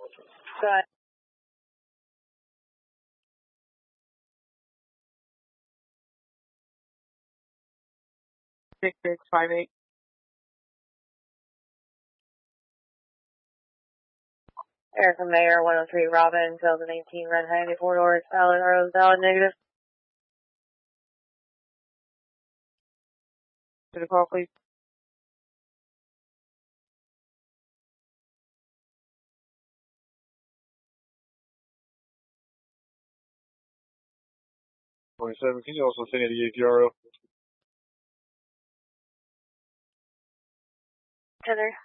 Good. 6658. Erica Mayer, 103 Robin, 2018, run 94 doors, valid negative. To the call, please. Can you also send me the APRO? Heather.